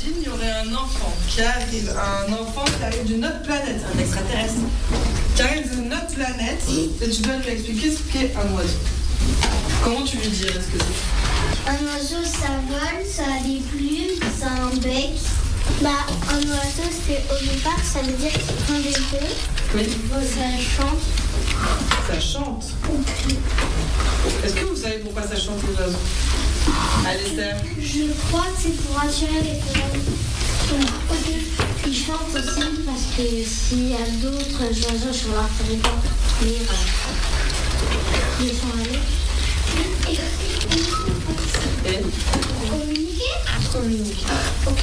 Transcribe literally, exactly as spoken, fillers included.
imagine, il y aurait un enfant qui arrive, un enfant qui arrive d'une autre planète, un extraterrestre, qui arrive d'une autre planète, et tu dois lui expliquer ce qu'est un oiseau. Comment tu lui dirais ce que c'est? Un oiseau, ça vole, ça a des plumes, ça a un bec. Bah, un oiseau, c'est ovipare, ça veut dire qu'il prend des œufs. Oui. Ça chante. Ça chante. Est-ce que vous savez pourquoi ça chante les oiseaux? Allez, Esther. Je crois que c'est pour attirer les oiseaux. Ils chantent aussi parce que s'il y a d'autres oiseaux sur leur territoire, ils sont allés. Et Communiquer. communiquer.